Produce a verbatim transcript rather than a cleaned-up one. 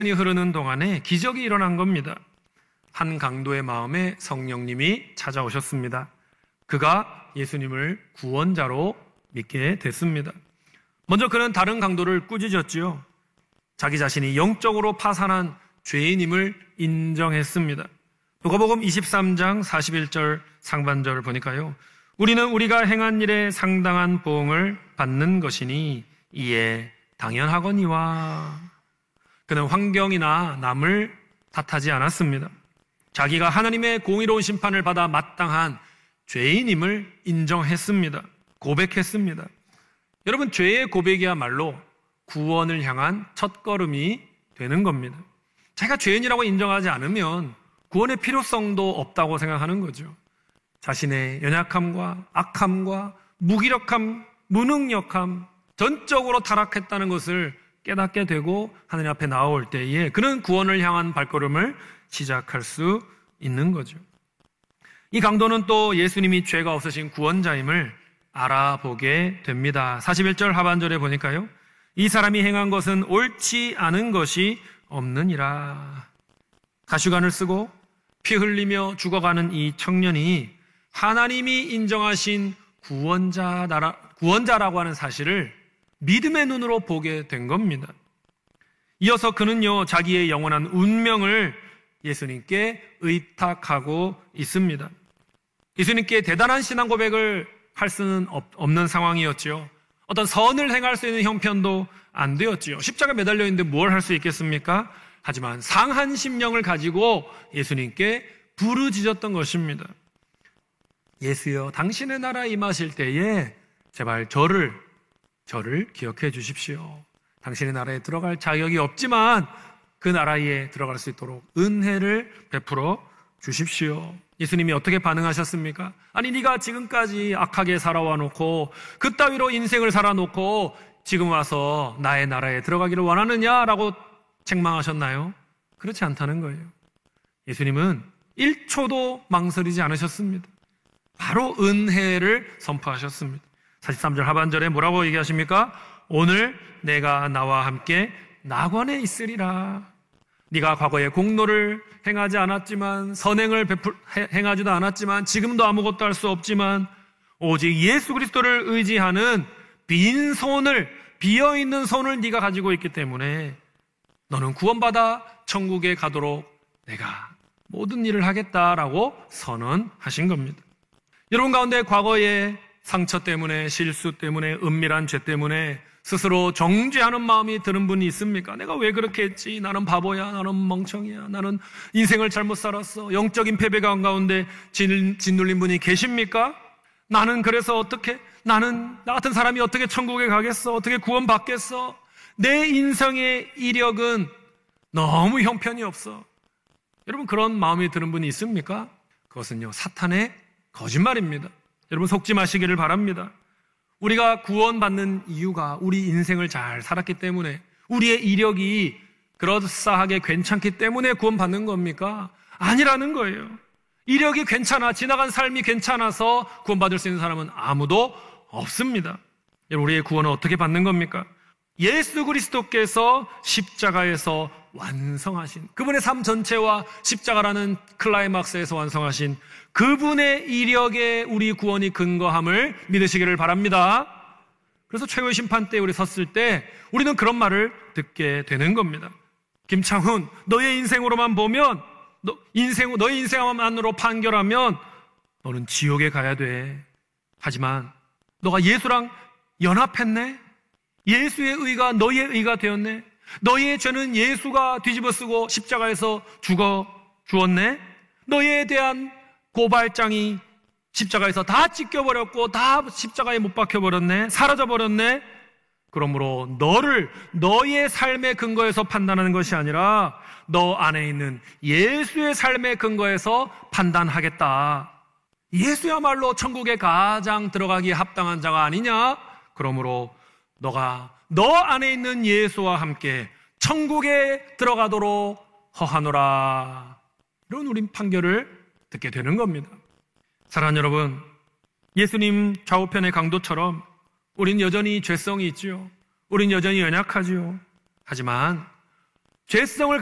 시간이 흐르는 동안에 기적이 일어난 겁니다. 한 강도의 마음에 성령님이 찾아오셨습니다. 그가 예수님을 구원자로 믿게 됐습니다. 먼저 그는 다른 강도를 꾸짖었지요. 자기 자신이 영적으로 파산한 죄인임을 인정했습니다. 누가복음 이십삼 장 사십일 절 상반절을 보니까요, 우리는 우리가 행한 일에 상당한 보응을 받는 것이니 이에 당연하거니와. 그는 환경이나 남을 탓하지 않았습니다. 자기가 하나님의 공의로운 심판을 받아 마땅한 죄인임을 인정했습니다. 고백했습니다. 여러분, 죄의 고백이야말로 구원을 향한 첫걸음이 되는 겁니다. 자기가 죄인이라고 인정하지 않으면 구원의 필요성도 없다고 생각하는 거죠. 자신의 연약함과 악함과 무기력함, 무능력함, 전적으로 타락했다는 것을 깨닫게 되고 하나님 앞에 나올 때에 그는 구원을 향한 발걸음을 시작할 수 있는 거죠. 이 강도는 또 예수님이 죄가 없으신 구원자임을 알아보게 됩니다. 사십일 절 하반절에 보니까요, 이 사람이 행한 것은 옳지 않은 것이 없느니라. 가시관을 쓰고 피 흘리며 죽어가는 이 청년이 하나님이 인정하신 구원자라, 구원자라고 하는 사실을 믿음의 눈으로 보게 된 겁니다. 이어서 그는요, 자기의 영원한 운명을 예수님께 의탁하고 있습니다. 예수님께 대단한 신앙 고백을 할 수는 없는 상황이었죠. 어떤 선을 행할 수 있는 형편도 안 되었지요. 십자가 매달려 있는데 뭘 할 수 있겠습니까? 하지만 상한 심령을 가지고 예수님께 부르짖었던 것입니다. 예수여, 당신의 나라 임하실 때에 제발 저를 저를 기억해 주십시오. 당신의 나라에 들어갈 자격이 없지만 그 나라에 들어갈 수 있도록 은혜를 베풀어 주십시오. 예수님이 어떻게 반응하셨습니까? 아니, 네가 지금까지 악하게 살아와 놓고 그따위로 인생을 살아놓고 지금 와서 나의 나라에 들어가기를 원하느냐라고 책망하셨나요? 그렇지 않다는 거예요. 예수님은 일 초도 망설이지 않으셨습니다. 바로 은혜를 선포하셨습니다. 사십삼 절 하반절에 뭐라고 얘기하십니까? 오늘 내가 나와 함께 낙원에 있으리라. 네가 과거에 공로를 행하지 않았지만, 선행을 베풀, 행하지도 않았지만, 지금도 아무것도 할 수 없지만 오직 예수 그리스도를 의지하는 빈 손을, 비어있는 손을 네가 가지고 있기 때문에 너는 구원받아 천국에 가도록 내가 모든 일을 하겠다라고 선언하신 겁니다. 여러분 가운데 과거에 상처 때문에, 실수 때문에, 은밀한 죄 때문에 스스로 정죄하는 마음이 드는 분이 있습니까? 내가 왜 그렇게 했지? 나는 바보야, 나는 멍청이야, 나는 인생을 잘못 살았어. 영적인 패배감 가운데 진, 짓눌린 분이 계십니까? 나는 그래서 어떻게, 나는 나 같은 사람이 어떻게 천국에 가겠어? 어떻게 구원받겠어? 내 인생의 이력은 너무 형편이 없어. 여러분, 그런 마음이 드는 분이 있습니까? 그것은요, 사탄의 거짓말입니다. 여러분, 속지 마시기를 바랍니다. 우리가 구원받는 이유가 우리 인생을 잘 살았기 때문에, 우리의 이력이 그럴싸하게 괜찮기 때문에 구원받는 겁니까? 아니라는 거예요. 이력이 괜찮아, 지나간 삶이 괜찮아서 구원받을 수 있는 사람은 아무도 없습니다. 여러분, 우리의 구원은 어떻게 받는 겁니까? 예수 그리스도께서 십자가에서 완성하신, 그분의 삶 전체와 십자가라는 클라이막스에서 완성하신 그분의 이력에 우리 구원이 근거함을 믿으시기를 바랍니다. 그래서 최후의 심판 때 우리 섰을 때 우리는 그런 말을 듣게 되는 겁니다. 김창훈, 너의 인생으로만 보면, 너, 인생, 너의 인생만으로 판결하면 너는 지옥에 가야 돼. 하지만 너가 예수랑 연합했네? 예수의 의가 너의 의가 되었네? 너의 죄는 예수가 뒤집어쓰고 십자가에서 죽어 주었네? 너에 대한 고발장이 십자가에서 다 찢겨버렸고 다 십자가에 못 박혀버렸네? 사라져버렸네? 그러므로 너를 너의 삶의 근거에서 판단하는 것이 아니라 너 안에 있는 예수의 삶의 근거에서 판단하겠다. 예수야말로 천국에 가장 들어가기에 합당한 자가 아니냐? 그러므로 너가 너 안에 있는 예수와 함께 천국에 들어가도록 허하노라. 이런 우린 판결을 듣게 되는 겁니다. 사랑하는 여러분, 예수님 좌우편의 강도처럼 우린 여전히 죄성이 있지요. 우린 여전히 연약하지요. 하지만 죄성을